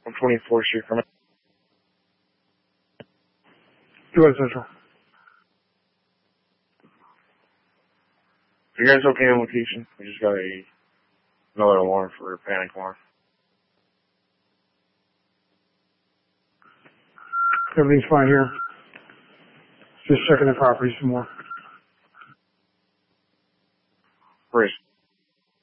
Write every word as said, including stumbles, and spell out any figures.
one twenty-fourth Street from it. Go ahead, Central. Are you guys okay on location? We just got a another alarm for a panic alarm. Everything's fine here. Just checking the property some more. Bruce.